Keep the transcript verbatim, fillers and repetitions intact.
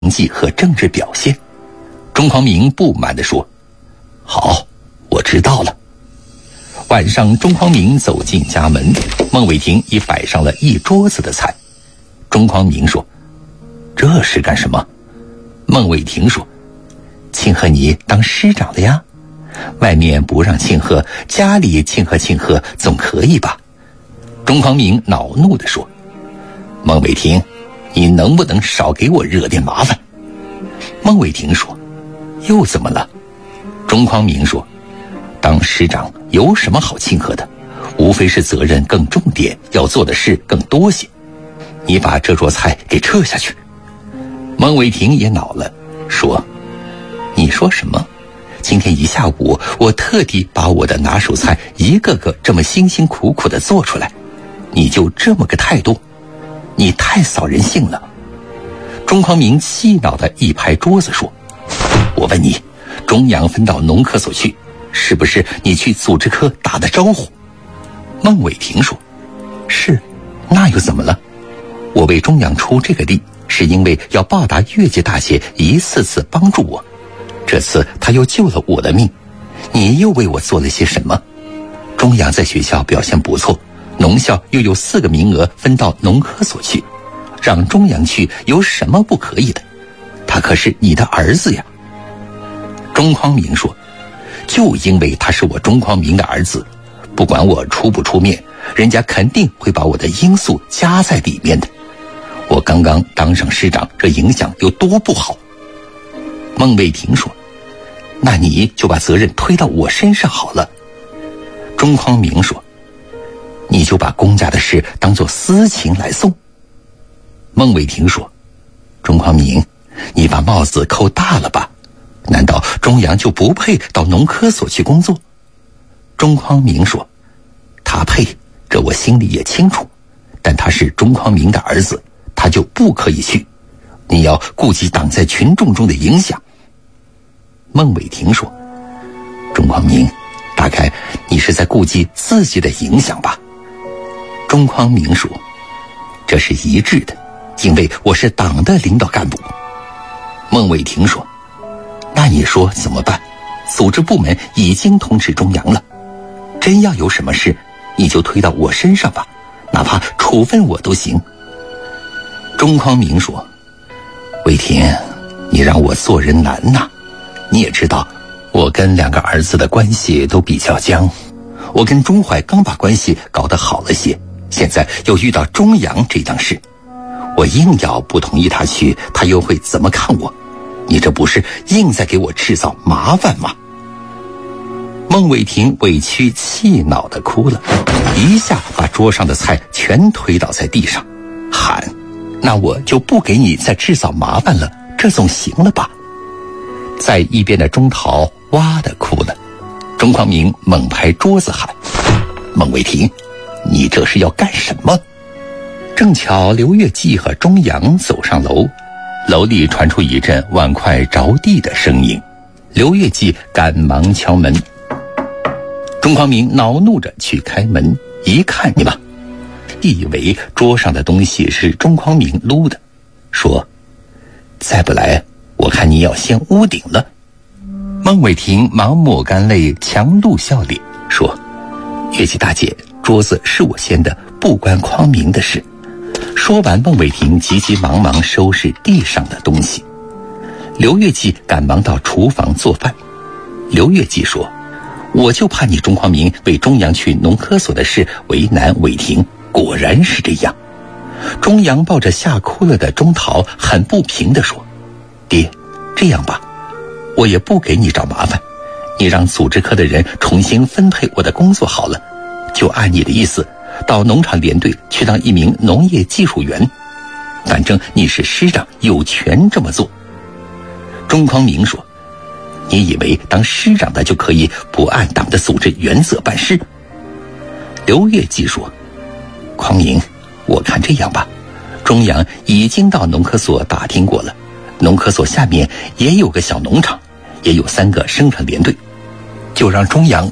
绩和政治表现。钟匡明不满地说：好，我知道了。晚上，钟匡明走进家门，孟伟霆已摆上了一桌子的菜。钟匡明说：这是干什么？孟伟霆说：庆贺你当师长的呀，外面不让庆贺，家里庆贺庆贺总可以吧？钟匡明恼怒地说：孟伟霆，你能不能少给我惹点麻烦？孟伟霆说：又怎么了？钟匡明说：当师长有什么好庆贺的？无非是责任更重点，要做的事更多些。你把这桌菜给撤下去。孟伟霆也恼了，说：你说什么？今天一下午我特地把我的拿手菜一个个这么辛辛苦苦地做出来，你就这么个态度？你太扫人性了。钟匡明气恼地一拍桌子说：我问你，中阳分到农科所去，是不是你去组织科打的招呼？孟伟霆说：是，那又怎么了？我为中阳出这个力，是因为要报答月季大姐一次次帮助我，这次她又救了我的命，你又为我做了些什么？中阳在学校表现不错，农校又有四个名额分到农科所去，让中阳去有什么不可以的？他可是你的儿子呀。钟匡明说：就因为他是我钟匡明的儿子，不管我出不出面，人家肯定会把我的因素加在里面的。我刚刚当上师长，这影响有多不好？孟伟霆说：那你就把责任推到我身上好了。钟匡明说：你就把公家的事当作私情来送。孟伟霆说：钟匡明，你把帽子扣大了吧？难道中阳就不配到农科所去工作？钟匡明说：他配，这我心里也清楚，但他是钟匡明的儿子，他就不可以去。你要顾及党在群众中的影响。孟伟霆说：钟匡明，大概你是在顾及自己的影响吧？钟匡明说：这是一致的，因为我是党的领导干部。孟伟霆说：那你说怎么办？组织部门已经通知中阳了，真要有什么事，你就推到我身上吧，哪怕处分我都行。钟匡明说：伟霆，你让我做人难呐，你也知道我跟两个儿子的关系都比较僵，我跟钟怀刚把关系搞得好了些，现在又遇到中阳这档事，我硬要不同意他去，他又会怎么看我？你这不是硬在给我制造麻烦吗？孟伟霆委屈气恼地哭了，一下把桌上的菜全推倒在地上，喊：那我就不给你再制造麻烦了，这总行了吧？在一边的钟桃哇地哭了。钟匡明猛拍桌子喊：孟伟霆，你这是要干什么？正巧刘月季和钟阳走上楼，楼里传出一阵碗筷着地的声音。刘月季赶忙敲门，钟匡明恼怒着去开门，一看你吧，以为桌上的东西是钟匡明撸的，说：再不来，我看你要掀屋顶了。孟伟霆忙抹干泪，强露笑脸，说：月季大姐，桌子是我掀的，不关匡明的事。说完，孟伟霆急急忙忙收拾地上的东西。刘月季赶忙到厨房做饭。刘月季说：我就怕你钟匡明为中阳去农科所的事为难伟霆，果然是这样。钟阳抱着吓哭了的钟桃，很不平地说：爹，这样吧，我也不给你找麻烦，你让组织科的人重新分配我的工作好了，就按你的意思到农场连队去当一名农业技术员，反正你是师长，有权这么做。钟匡明说：你以为当师长的就可以不按党的组织原则办事？刘月季说：匡明，我看这样吧，中阳已经到农科所打听过了，农科所下面也有个小农场，也有三个生产连队，就让中阳